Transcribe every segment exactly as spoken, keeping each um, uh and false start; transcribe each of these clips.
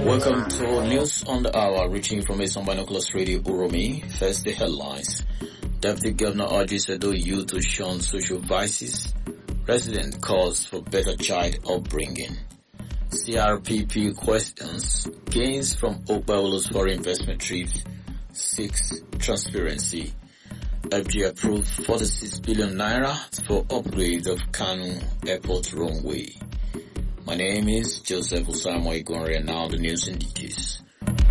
Welcome to News on the Hour, reaching from Eastern Binoculars Radio Uromi. First, the headlines. Deputy Governor urges Edo youth to shun social vices. Resident calls for better child upbringing. C R P P questions gains from Okpebholo's foreign investment trips. Six, transparency. F G approved forty-six billion naira for upgrade of Kanu Airport runway. My name is Joseph Usaimo Igwanre, and now the news in details.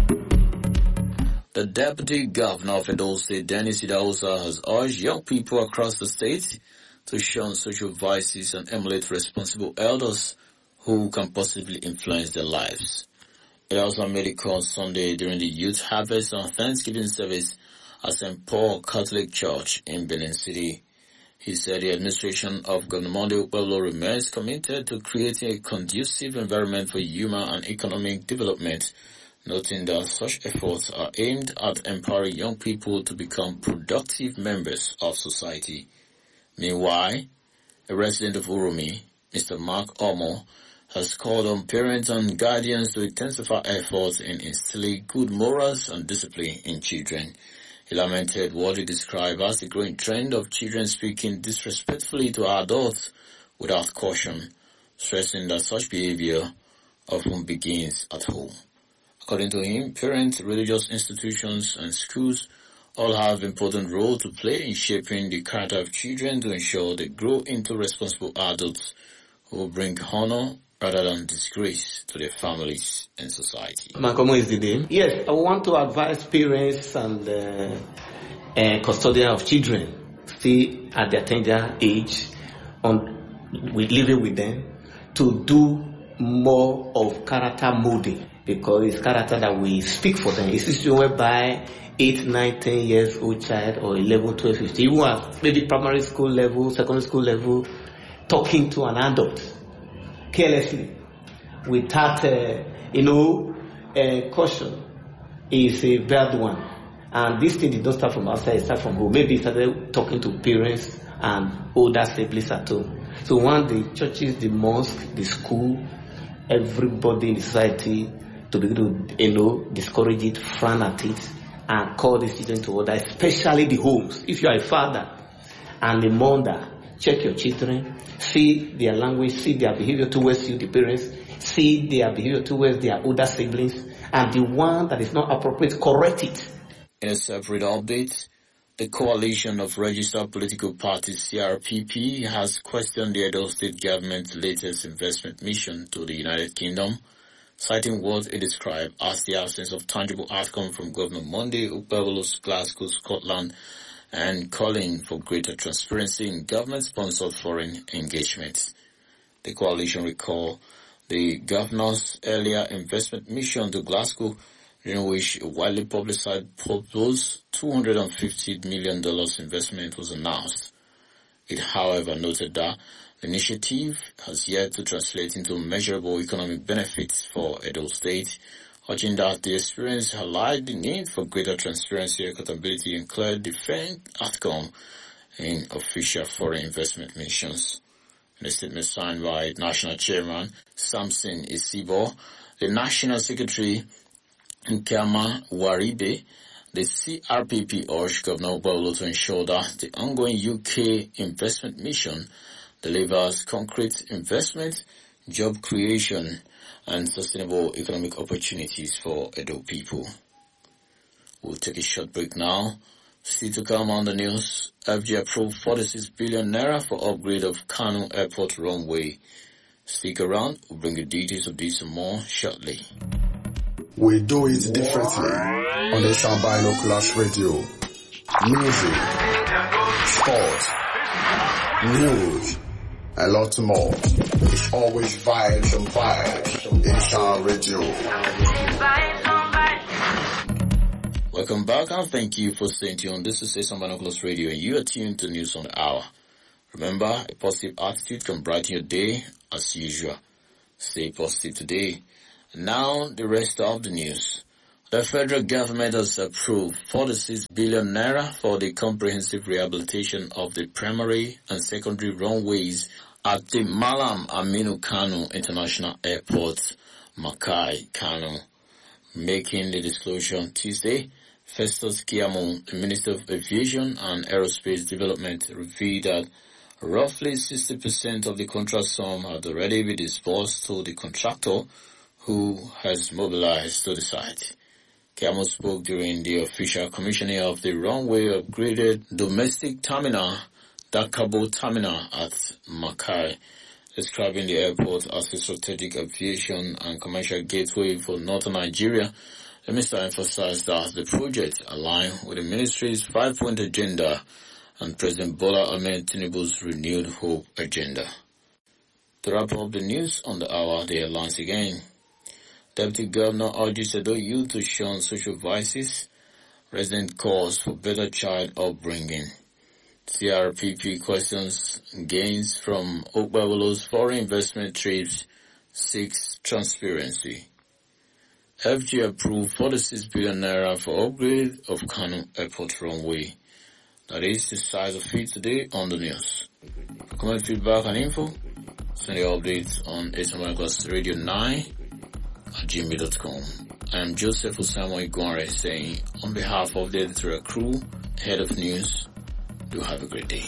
The Deputy Governor of Edo State, Dennis Idahosa, has urged young people across the state to shun social vices and emulate responsible elders who can possibly influence their lives. Idahosa made a call on Sunday during the Youth Harvest and Thanksgiving service at Saint Paul Catholic Church in Benin City. He said the administration of Governor Monday Okpebholo remains committed to creating a conducive environment for human and economic development, noting that such efforts are aimed at empowering young people to become productive members of society. Meanwhile, a resident of Uromi, Mister Mark Omo, has called on parents and guardians to intensify efforts in instilling good morals and discipline in children. He lamented what he described as the growing trend of children speaking disrespectfully to adults without caution, stressing that such behavior often begins at home. According to him, parents, religious institutions, and schools all have important role to play in shaping the character of children to ensure they grow into responsible adults who bring honor rather than disgrace to their families and society. Mankomo is the name. Yes, I want to advise parents and uh, uh, custodians of children still at their tender age on with living with them to do more of character molding, because it's character that we speak for them. It's a situation whereby eight, nine, ten years old child or eleven, twelve, fifteen, even at maybe primary school level, secondary school level, talking to an adult carelessly, without, uh, you know, uh, caution, is a bad one. And this thing did not start from outside, it started from home. Maybe it started talking to parents and older siblings at home. So one, the churches, the mosque, the school, everybody in the society to be able to, you know, discourage it, frown at it, and call these children to order, especially the homes. If you are a father and a mother, check your children, see their language, see their behavior towards you, the parents, see their behavior towards their older siblings, and the one that is not appropriate, correct it. In a separate update, the Coalition of Registered Political Parties, C R P P, has questioned the Edo State government's latest investment mission to the United Kingdom, citing what it described as the absence of tangible outcome from Governor Monday Okpebholo's Glasgow, Scotland, and calling for greater transparency in government-sponsored foreign engagements. The coalition recalled the governor's earlier investment mission to Glasgow, during which a widely publicized proposed two hundred fifty million dollars investment was announced. It, however, noted that the initiative has yet to translate into measurable economic benefits for Edo State, urging that the experience highlighted the need for greater transparency, accountability, and clear defined outcome in official foreign investment missions. In a statement signed by National Chairman Samson Isibo, the National Secretary Nkama Waribe, the C R P P urged Governor Okpebholo to ensure that the ongoing U K investment mission delivers concrete investment, job creation, and sustainable economic opportunities for Edo people. We'll take a short break now. Still to come on the news, F G approved forty-six billion naira for upgrade of Kanu Airport runway. Stick around, we'll bring you details of this and more shortly. We do it differently on the Eastern Binoculars Radio. Music, sport, news, a lot more. It's always vibes and vibes in Eastern Radio. Welcome back and thank you for staying tuned. This is Eastern Binoculars Radio and you are tuned to News on the Hour. Remember, a positive attitude can brighten your day as usual. Stay positive today. Now, the rest of the news. The federal government has approved forty-six billion naira for the comprehensive rehabilitation of the primary and secondary runways at the Malam Aminu Kano International Airport, Makai, Kano. Making the disclosure on Tuesday, Festus Keyamo, the Minister of Aviation and Aerospace Development, revealed that roughly sixty percent of the contract sum had already been disbursed to the contractor, who has mobilized to the site. Keyamo spoke during the official commissioning of the runway upgraded domestic terminal, Dakabo Terminal at Makai, describing the airport as a strategic aviation and commercial gateway for northern Nigeria. The minister emphasized that the project aligned with the ministry's five-point agenda and President Bola Ahmed Tinubu's renewed hope agenda. To wrap up the news on the hour, the headlines again. Deputy Governor urges Edo youth to shun social vices. Resident calls for better child upbringing. C R P P questions gains from Okbawolo's foreign investment trips, seeks transparency. F G approved forty-six billion naira for upgrade of Kano Airport runway. That is the size of it today on the news. For comment, feedback and info, send your updates on S M L Radio nine at gmail dot com. I am Joseph Osamo Igwanre saying, on behalf of the editorial crew, head of news, do have a great day.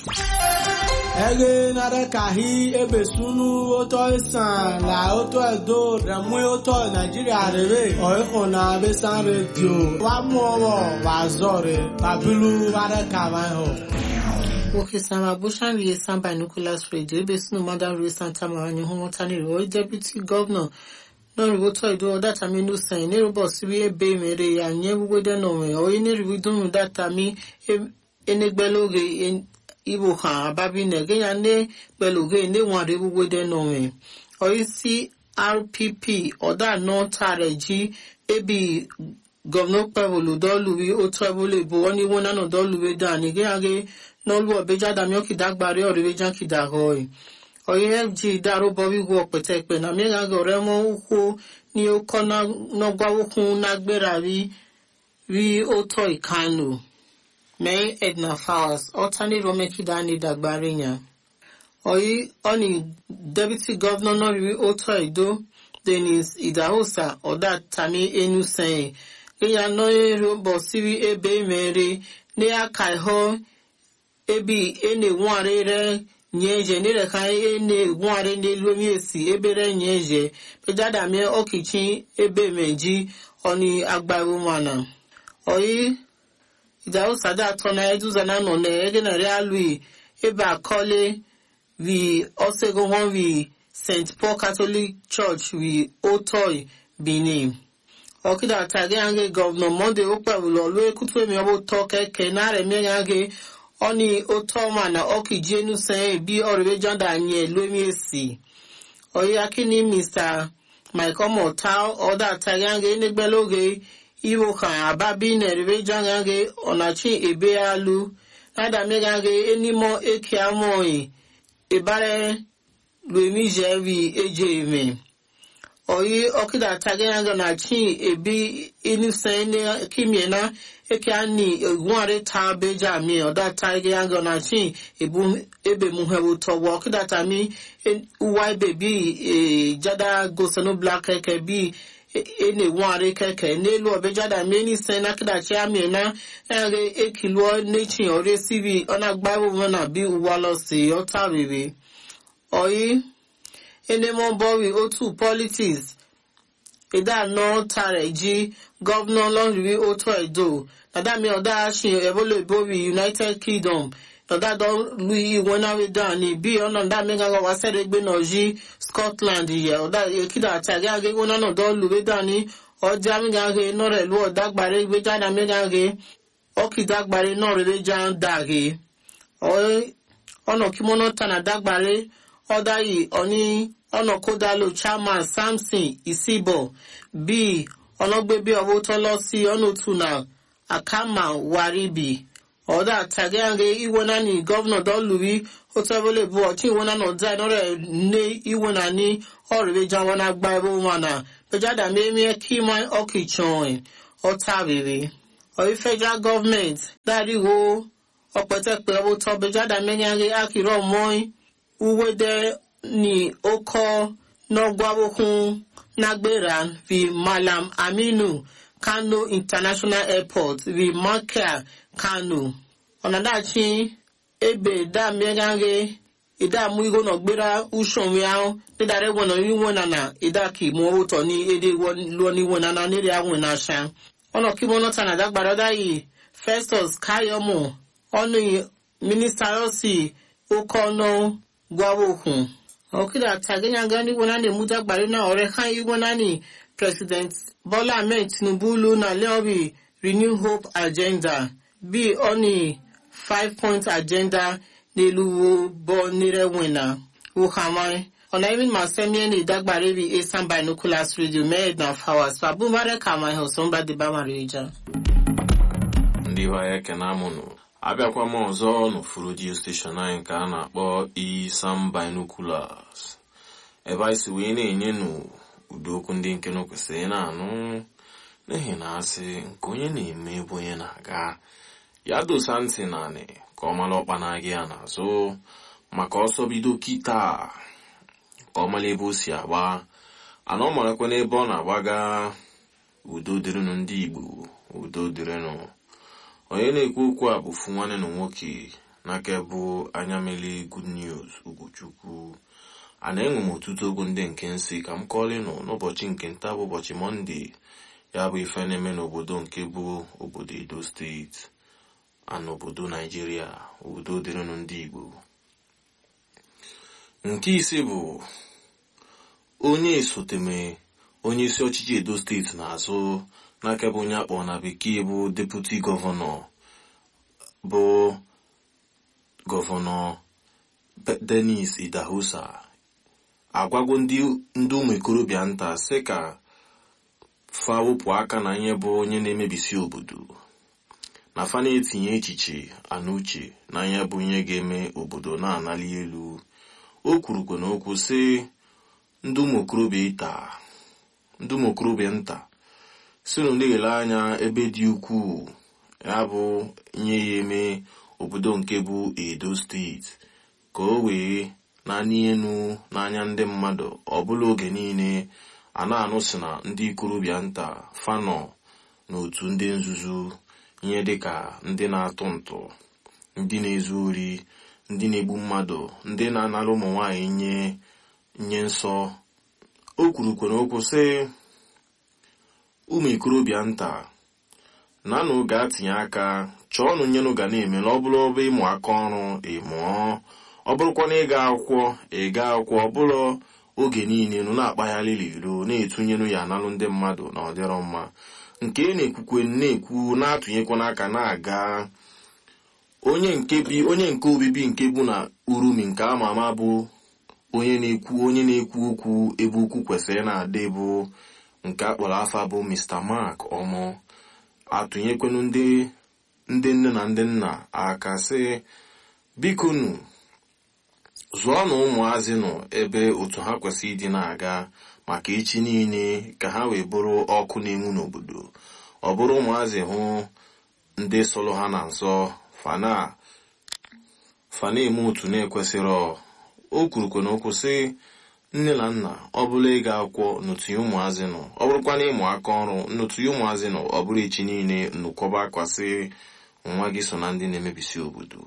Ege nare kahi ebe sunu oto isan la oto edo ramwe oto Nigeria rebe oiko na besan radio wa muowo wa zore babilu ware kawan ho. Okay, Sama Bushan Yesan Binoculars Radio ebe sunu Madam Rui Santa Marani Homotani Roy Deputy Governor no rivoto edo data mi no sen ne robo sibi ebe mere ya nye wede no me o ni rividun data mi enegbeloge ibo kan ababi nege ya ne beloge ne wan re wede no me o C R P P oda no tareji ebi governor Pavolo doluwi o trebole bo oni wona no doluwe dan ge age no lu obeja da mi o kidagbare o revejan kidagoy Oye F G daro bobi wo petepe na mi ga gore mo uko ni o kona no gwa ukun na gbera wi wi o to ikanu May Edna Flowers otani ro meki dani dagbare nya Oyi oni Deputy Governor no wi o to Edo Dennis Idahosa oda tami enu sen ya no ro bo siwi ebe mere ne akai ho ebi ene wanre re nyeje nire kai ene gware ne lomi esi ebere nyeje pejada me okichi ebe meji oni agbaru mana oyi idao sada tona eduza na no ne ege na realui ebe akole we osego won we Saint Paul Catholic Church we Otoy Benin okida tage ange governor Monday okpawulo lo ekutu emi obo to keke na re me ange Oni otoma na oki jenu sen bi orebe janda nye lomi esi. Oyi akini Mister Michael Motao oda tayange negbeloge iwo kan ababi nerebe jangange onachi ebe alu. Nada megange enimo eke amoi ebare lomi jevi eje eme. Oyi okida tayange onachi ebi inu sen kimiena eke ani egware ta beja mi oda tage anga na chin ebu ebe muhebu to work that ami why baby e jada gosano black keke bi ene ware keke nelu obeja da many sen akida che ami na ere ekilo nechin ore cv ona gbawo na bi uwalo si ota bebe oyi ene mo bowi otu politics ida no tareji governor Lonriwe Oto Edo Nadami oda shi ebole bobi United Kingdom oda don lui wona we dan bi ona da me ga wa sere gbe noji Scotland ye oda ekida atage age wona no don lu we dan ni oja mi ga ge no re lu oda gbare gbe jana me ga ge okida gbare no re jan dage o ona kimono tana dagbare oda yi oni ona koda lo chairman Samson Isibo bi ologbe owo to lo si ono tuna Akama Waribi oda tagange iwona ni governor don Louis Otavole bo ti wona no da no re ne iwona ni orebe jawona gba ebo mana pejada meme kiman okichon otabebe o federal government dari wo opetepe owo to pejada menyange akiro moy uwede ni oko no gwabokun Nagberan vi Malam Aminu Kano International Airport vi Makia Kano. Onadachi ebe da megange ida muigo no gbera ushon miao de dare wono yi wona na ida ki mo oto ni ede won lo ni wona na ni awon na shan. Ono ki mo no tana da gbaroda yi Festus Kayomo oni minister osi okono gwawokun. Okida tagenya gani wona ne muda gbare na ore kan yi wona ni President Bola Ahmed Tinubu lu na leobi Renew Hope Agenda bi oni five point agenda niluwo bo nire wina uhamai ona even masemi ni dagbare bi Eastern Binoculars Radio made na fawas so abu mare kama ho somba de ba marija ndi wa yake na munu abia kwa mo zo no radio station nine ka na akpọ Eastern Binoculars ebe isi we na enye no udokwu ndị nke no kwesịrị na anụ n'ihi na asị nke onye na-eme ebe onye na-aga ya dosa ntị naanị ka ọ mara ọkpa na-aga ya n'azụ maka ọsọ bido kịta ka ọ mara ebe o si agba ana ọ marakwa n'ebe ọ na-agbaga udo dịrịnụ ndị Igbo udo dịrịnụ onye na-ekwu okwu a bụ fu nwanne na nwoke n'aka bụ anya mele Good News Ugochukwu ana enwe m ọtụtụ okwu ndị nke nsị ka m kọọlịnụ n'ụbọchị nke nta bụ ụbọchị Mọnde ya bụ ife na-eme n'obodo nke bụ obodo Edo steeti ana obodo Naijiria udo dịrịnụ ndị Igbo. Nke ise bụ onye esoteme onye isi ọchịchị Edo steeti n'azụ n'aka bụ onye akpọ na bekee bụ deputy gọvanọ bụ gọvanọ Dennis Idahosa agwago ndị ndị ụmụ ikorobịa nta sị ka fa wụpụ aka na ihe bụ onye na-emebisi obodo na fa na-etinye echiche ana uche na ihe bụ ihe ga-eme obodo na-anali elu. O kwurukwa n'okwu sị ndị ụmụ okorobịa ịta ndị ụmụ okorobịa nta si na na-ele anya ebe dị ukwuu ya bụ ihe ya eme obodo nke bụ Edo steeti ka o wee naanị enu n'anya ndị mmadụ ọbụla oge niile a na-anụ si na ndị ikorobịa nta fanọ n'otu ndị nzuzu ihe dịka ndị na-atụ ntụ ndị na-ezu ori ndị na-egbu mmadụ ndị na-anara ụmụ nwaanyị nye nye nsọ. O kwurukwa n'okwu sị ụmụ ikorobịa nta nanụ ga-atinye aka chọọnụ nyenụ ga na-eme na ọ bụrụ ọba ịmụ aka ọrụ ịmụọ ọ bụrụkwa na ịga akwụkwọ ịga akwụkwọ ọ bụrụ oge niile nụ na-akpagharịrị iro na-etunyenụ ya analụ ndị mmadụ na ọdịrọ mma nke na-ekwukwe na-ekwu na-atụnyekwa n'aka na-aga onye nke bi onye nke obibi nke bụ na Urumi nke ama ama bụ onye na-ekwu onye na-ekwu okwu ebe ukwu kwesịrị na-adị bụ nke akpọrọ afa bụ Mister Mark Ọmọ atụnyekwenụ ndị ndị nne na ndị nna aka sị bikonu zụọ na ụmụazị nọ ebe otu ha kwesịrị ịdị na-aga maka echi niile ka ha wee bụrụ ọkụ na-enwu n'obodo ọ bụrụ ụmụazị hụ ndị sọrọ ha na nsọ fana fana eme otu na-ekwesịrị. O kwurukwa n'okwu sị nne na nna ọ bụla ịga akwụkwọ n'otu ụmụazị nọ ọ bụrụkwa na ịmụ aka ọrụ n'otu ụmụazị nọ ọ bụrụ echi niile nnukọba akwasị nwa gị so na ndị na-emebisi obodo.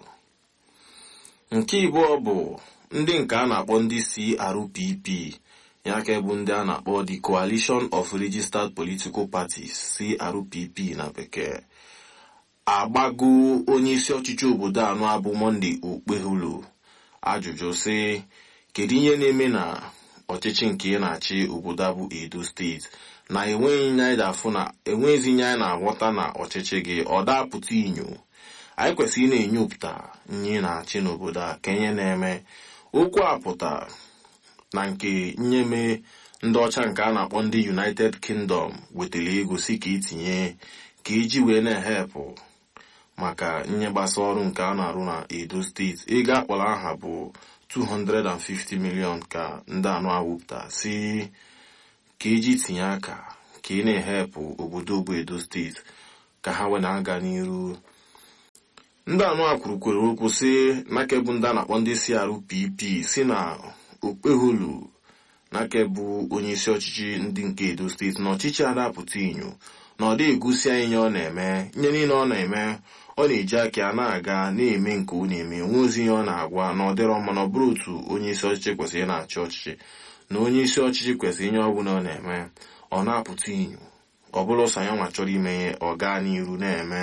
Nke ịbụọ bụ ndị nke a na-akpọ ndị C R P P ya ka bụ ndị a na-akpọ the Coalition of Registered Political Parties C R P P na bekee agbago onye isi ọchịchị obodo anọ abụ Monday Okpeholo ajụjụ sị kedu ihe na-eme na ọchịchị nke na-achị obodo abụ Edo steeti na enweghị nye anyị afụ na enweghịzi nye anyị na-aghọta na ọchịchị gị ọ dapụta inyo anyị kwesịrị na-enyopụta nye na-achị n'obodo a ka ihe na-eme. Okwu a pụta na nke nyeme ndị ọcha nke a na-akpọ ndị United Kingdom wetara ego si ka itinye ka iji wee na-ehepụ maka nye gbasa ọrụ nke a na-arụ na Edo steeti. Ego akpọrọ aha bụ two hundred fifty million ka ndị anụ awụpụta si ka iji tinye aka ka ị na-ehepụ obodo bụ Edo steeti ka ha wee na-aga n'iru. Ndị anụ a kwurukwere okwu sị n'aka bụ ndị a na-akpọ ndị C R P P si na Okpeholo n'aka bụ onye isi ọchịchị ndị nke Edo steeti na ọchịchị adapụta inyo na ọ dị egosi anyị ihe ọ na-eme nye niile ọ na-eme ọ na-eji aka ya na-aga na-eme nke ọ na-eme nwe ozi ihe ọ na-agwa na ọ dịrọ mma na ọ bụrụ otu onye isi ọchịchị kwesịrị na-achị ọchịchị na onye isi ọchịchị kwesịrị ihe ọbụla ọ na-eme ọ na-apụta inyo ọ bụla ọsọ ya nwa chọrọ ime ihe ọ gaa n'iru na-eme.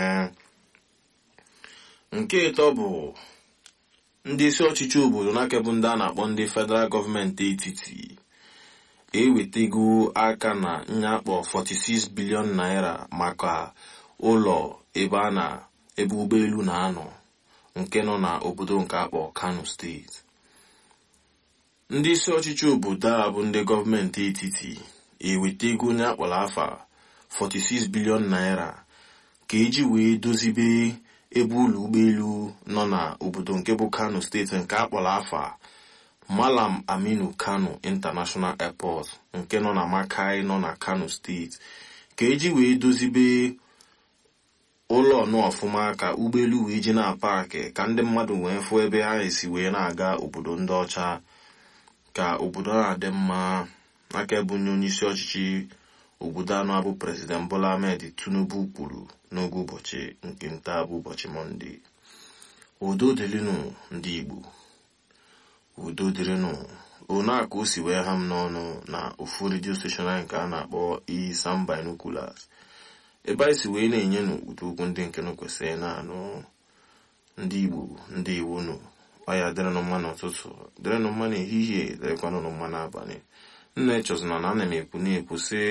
Nke ịtọ bụ ndị isi ọchịchị obodo n'aka bụ ndị a na-akpọ ndị federal gọọmenti etiti ewetego aka na nyakpọ forty-six billion naira maka ụlọ ebe a na ebe ụgbọelu na-anọ nke nọ na obodo nke akpọ Kano steeti. Ndị isi ọchịchị obodo a bụ ndị gọọmenti etiti ewetego nyakpọrọ afa forty-six billion naira ka eji wee dozibe ebe ụlọ ụgbọelu nọ na obodo nke bụ Kano steeti nke akpọrọ afa Malam Aminu Kano International Airport nke nọ na Makai nọ na Kano steeti ka eji wee dozibe ụlọ ọnụ ọfụma ka ụgbọelu wee ji na paakị ka ndị mmadụ wee fụ ebe ha esi wee na-aga obodo ndị ọcha ka obodo na-adị mma. Aka ebe onye isi ọchịchị obodo anọ abụ President Bola Ahmed Tinubu kwuru n'oge ụbọchị nke nta bụ ụbọchị Mọnde. Udo dịrịnụ ndị Igbo, udo dịrịnụ. Ona aka o si wee ha m n'ọnụ na ofu redio steshọn anyị nke a na-akpọ Isam Binoculars ebe anyị si wee na-enye n'ụdị okwu ndị nke nụ kwesịrị na-anụ. Ndị Igbo ndị Iwu nụ ọya dịrịnụ mma n'ụtụtụ, dịrịnụ mma n'ehihie, dịrịkwanụ mma n'abalị. Nna echọzụna na ana m ekwu na-ekwu sị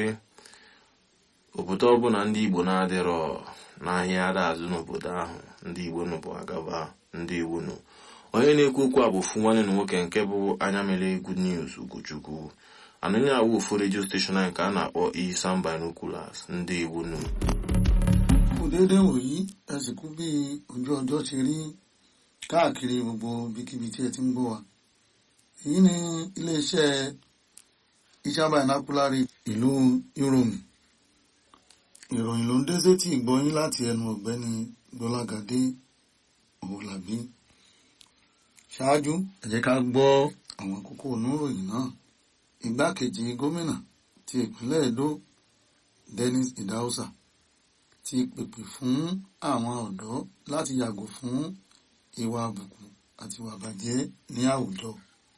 obodo ọbụla ndị Igbo na-adịrọ n'ahịa ada azụ n'obodo ahụ ndị Igbo nụ bụ agaba. Ndị Iwu nụ onye na-ekwu okwu a bụ ofu nwanne na nwoke nke bụ anya mere Good News Ugochukwu anụnye awụ ofu redio steshọn anyị ka a na-akpọ Isam Binoculars. Ndị Iwu nụ òdédé wòyí ẹ sì kú bí ojú ọjọ́ ṣe rí káàkiri gbogbo ibikíbi tí ẹ ti ń gbọ́ wa. Èyí ni iléeṣẹ́ Isam Binoculars ìlú Ìròmì. Ìròyìn ló ń dé sétí ìgbọ́yín láti ẹnu ọ̀gbẹ́ni Gbọ́lágadé Òwòlàbí. Ṣáájú ẹ jẹ́ ká gbọ́ àwọn kókó oníròyìn náà. Igbákejì gómìnà ti ìpínlẹ̀ Edo Dennis Idahosa ti pèpè fún àwọn ọ̀dọ́ láti yàgò fún ìwà àbùkù àti ìwà bàjẹ́ ní àwùjọ.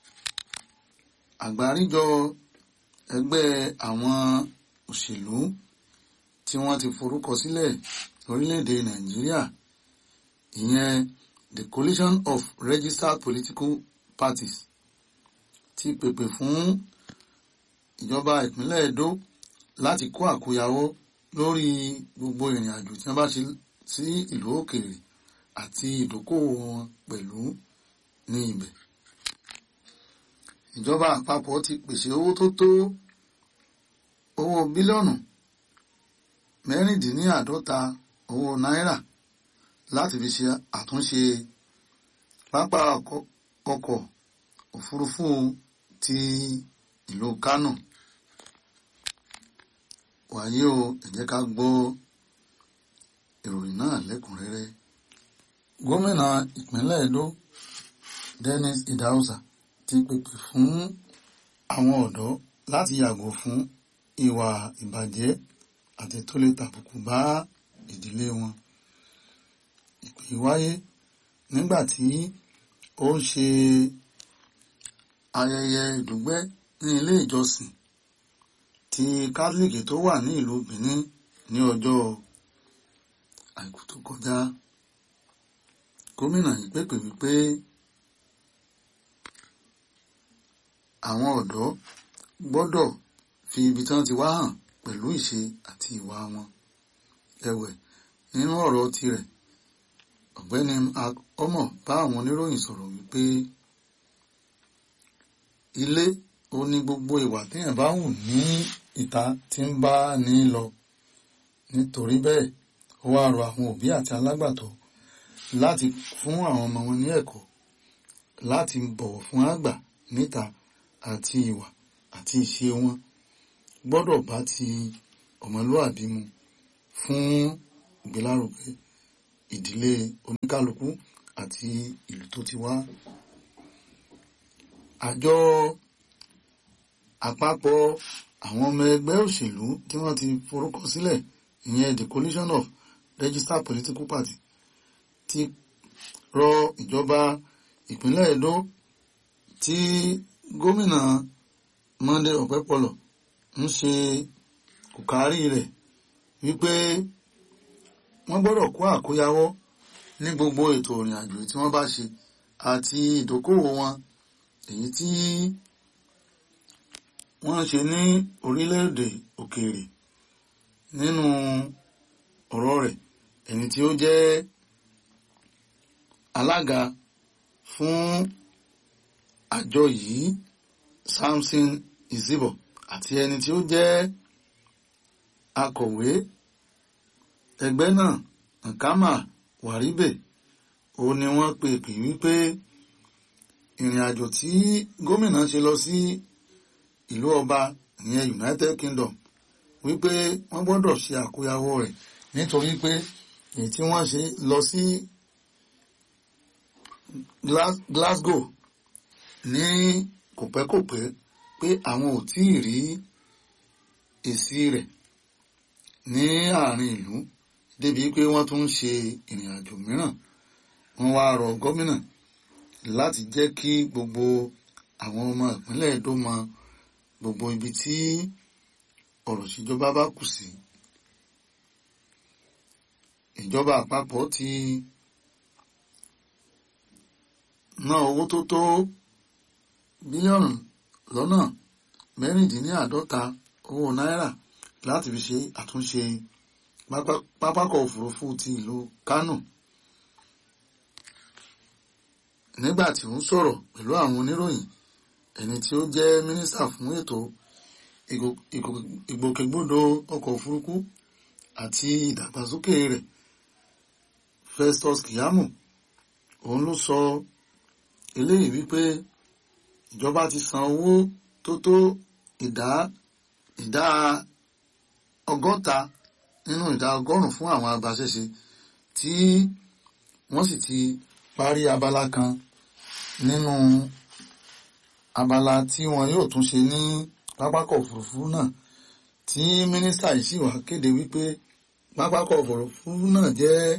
Àgbáríjọ ẹgbẹ́ àwọn òṣèlú tí wọ́n ti forúkọ sílẹ̀ lórílẹ̀‐èdè Nàìjíríà ìyẹn the Coalition of Registered Political Parties ti pèpè fún ìjọba ìpínlẹ̀ Edo láti kó àkóyawọ́ lórí gbogbo ìrìn àjò tí wọ́n bá ṣe sí ìlú òkèèrè àti ìdókòwò wọn pẹ̀lú ní ibẹ̀. Ìjọba àpapọ̀ ti pèsè owó tó tó owó bílíọ̀nù mẹ́rìndínláàádọ́ta owó náírà láti fi ṣe àtúnṣe pápá ọkọ̀ òfurufú ti ìlú Kánò. Wàyí o, ẹ jẹ́ ká gbọ́ ìròyìn náà lẹ́kùnrẹ́rẹ́. Gómìnà ìpínlẹ̀ Edo Dennis Idahosa ti pèpè fún àwọn ọ̀dọ́ láti yàgò fún ìwà ìbàjẹ́ àti tó lè tàbùkù bá ìdílé wọn. Ìpè wáyé nígbà tí ó ń ṣe ayẹyẹ ìdúgbẹ́ ní ilé ìjọsìn ti Kátólíìkì tó wà ní ìlú Benin ní ọjọ́ Àìkú tó kọjá. Gómìnà yìí pèpè wípé àwọn ọ̀dọ́ gbọ́dọ̀ fi ibi tí wọ́n ti wá hàn pẹ̀lú ìṣe àti ìwà wọn. Ẹ̀wẹ̀, nínú ọ̀rọ̀ tirẹ̀, ọ̀gbẹ́ni ọmọ bá àwọn oníròyìn sọ̀rọ̀ wípé ilé ó ní gbogbo ìwà téèyàn bá hù ní ìta tí ń bá ní lọ. Nítorí bẹ́ẹ̀, ó wá rọ àwọn òbí àti alágbàtọ́ láti fún àwọn ọmọ wọn ní ẹ̀kọ́ láti bọ̀wọ̀ fún àgbà níta àti ìwà àti ìṣe wọn gbọ́dọ̀ bá ti ọmọlúwàbí mu fún ìgbélárugẹ ìdílé oníkálukú àti ìlú tó ti wá. Àjọ àpapọ̀ àwọn ọmọ ẹgbẹ́ òṣèlú tí wọ́n ti forúkọ sílẹ̀ ìyẹn the coalition of registered political party ti rọ ìjọba ìpínlẹ̀ Edo tí gómìnà Monday Okpepolo ń ṣe kòkárí rẹ̀ wípé wọ́n gbọ́dọ̀ kó àkóyawọ́ ní gbogbo ètò ìrìn àjò tí wọ́n bá ṣe àti ìdókòwò wọn èyí tí wọ́n ṣe ní orílẹ̀-èdè òkèèrè. Nínú ọ̀rọ̀ rẹ̀ ẹni tí ó jẹ́ alága fún àjọ yìí Samson Izibo àti ẹni tí ó jẹ́ akọ̀wé ẹgbẹ́ náà Nkama Waribe ó ní wọ́n pè pè wípé ìrìn àjò tí gómìnà ṣe lọ sí ìlú ọba ìyẹn United Kingdom wípé wọ́n gbọ́dọ̀ ṣe àkóyawọ́ rẹ̀ nítorí pé èyí tí wọ́n ṣe lọ sí Glasgow ní kòpẹ́kòpẹ́ pé àwọn ò tí ì rí èsì rẹ̀ ní àárín ìlú débi pé wọ́n tún ń ṣe ìrìn àjò mìíràn. Wọ́n wá rọ gómìnà láti jẹ́ kí gbogbo àwọn ọmọ ìpínlẹ̀ Edo mọ gbogbo ibi tí ọ̀rọ̀ ìṣèjọba bá kù sí. Ìjọba àpapọ̀ ti ná owó tó tó bílíọ̀nù lọ́nà mẹ́rìndínláàádọ́ta owó náírà láti fi ṣe àtúnṣe pápákọ̀ òfurufú ti ìlú Kánò. Nígbà tí ó ń sọ̀rọ̀ pẹ̀lú àwọn oníròyìn, ẹni tí ó jẹ́ mínísítà fún ètò ìgbòkègbodò ọkọ̀ òfurufú àti ìdàgbàsókè rẹ̀ Festus Keyamo òun ló sọ eléyìí wípé ìjọba ti san owó tó tó ìdá ìdá ọgọ́ta nínú ìdá ọgọ́rùn-ún fún àwọn agbaṣẹ́ṣe tí wọ́n sì ti parí abala kan nínú abala tí wọn yóò tún ṣe ní pápákọ̀ òfurufú náà, tí mínísítà yìí sì wá kéde wípé pápákọ̀ òfurufú náà jẹ́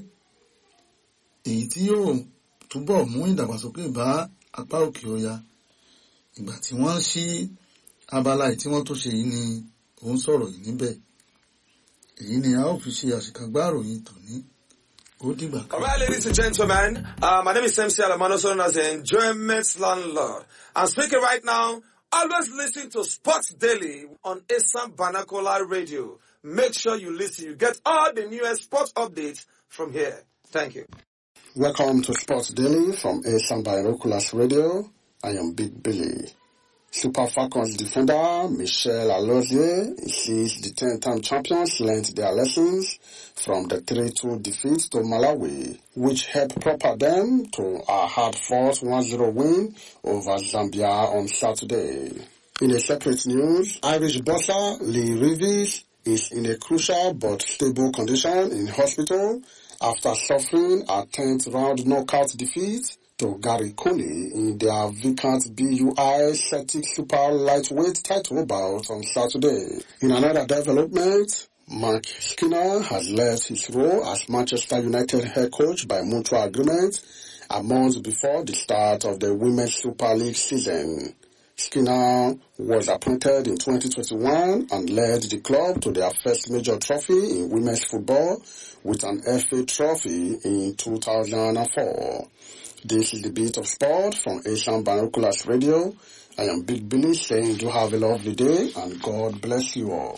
èyí tí yóò túbọ̀ mú ìdàgbàsókè bá apá òkè ọya. Ìgbà tí wọ́n ṣí abala yìí tí wọ́n tó ṣe yìí ni òun sọ̀rọ̀ yìí níbẹ̀. Èyí ni a ó fi ṣe àṣekágbá ìròyìn tòní. All right, ladies and gentlemen, uh, my name is M C Alamano, known as the Enjoyment Landlord. I'm speaking right now. Always listen to Sports Daily on Esan Banakola Radio. Make sure you listen. You get all the newest sports updates from here. Thank you. Welcome to Sports Daily from Esan Banakola Radio. I am Big Billy. Super Falcons defender Michel Alozie says the ten-time champions learned their lessons from the three two defeat to Malawi, which helped propel them to a hard-fought one zero win over Zambia on Saturday. In a separate news, Irish boxer Lee Reeves is in a crucial but stable condition in hospital after suffering a tenth round knockout defeat to Gary Cooney in their vacant B U I Celtic Super Lightweight title bout on Saturday. In another development, Mark Skinner has left his role as Manchester United head coach by mutual agreement a month before the start of the Women's Super League season. Skinner was appointed in twenty twenty-one and led the club to their first major trophy in women's football with an F A trophy in two thousand four. This is the Beat of Sport from Asian Binoculars Radio. I am Big Billy saying do have a lovely day and God bless you all.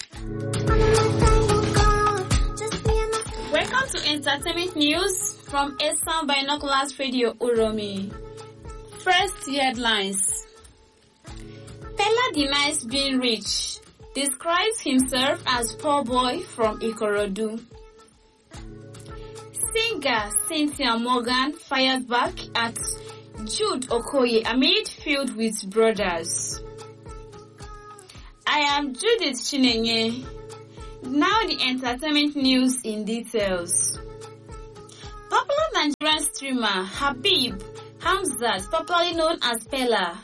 Welcome to Entertainment News from Asian Binoculars Radio Uromi. First headlines. Pella denies being rich, describes himself as poor boy from Ikorodu. Singer Cynthia Morgan fires back at Jude Okoye amid feud with brothers. I am Judith Chinenye. Now the entertainment news in details. Popular Nigerian streamer Habib Hamzat, popularly known as Pella,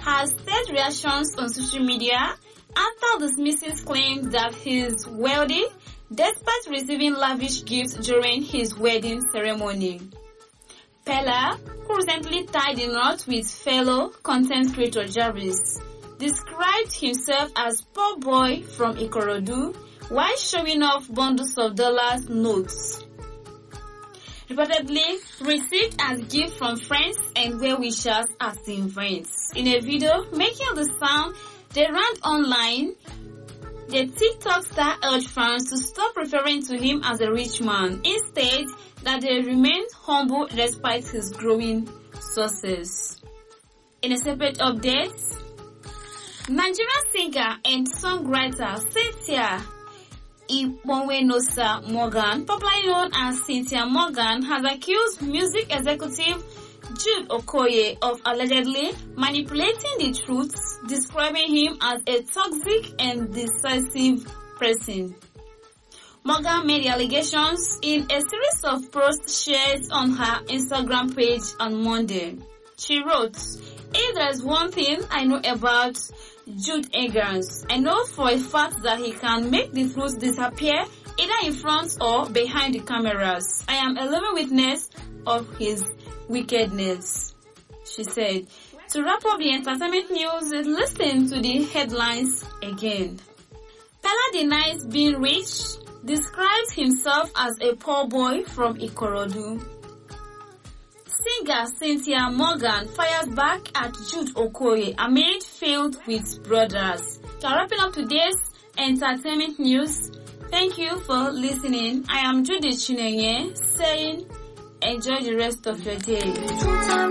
has stirred reactions on social media after dismissing claims that he is wealthy despite receiving lavish gifts during his wedding ceremony. Pella, who recently tied the knot with fellow content creator Jarvis, described himself as poor boy from Ikorodu while showing off bundles of dollars notes, reportedly received as gift from friends and well-wishers at the events. In a video making the sound they ran online, the TikTok star urged fans to stop referring to him as a rich man, instead that they remain humble despite his growing success. In a separate update, Nigerian singer and songwriter Cynthia Iponwenosa Morgan, popularly known as Cynthia Morgan, has accused music executive Jude Okoye of allegedly manipulating the truth, describing him as a toxic and decisive person. Morgan made the allegations in a series of posts shared on her Instagram page on Monday. She wrote, "If there's one thing I know about Jude Eggers, I know for a fact that he can make the truth disappear either in front or behind the cameras. I am a living witness of his wickedness," she said. To wrap up the entertainment news, listen to the headlines again. Pella denies being rich, describes himself as a poor boy from Ikorodu. Singer Cynthia Morgan fires back at Jude Okoye amid feud with brothers. So wrapping up today's entertainment news, thank you for listening. I am Judith Chinenye saying enjoy the rest of your day.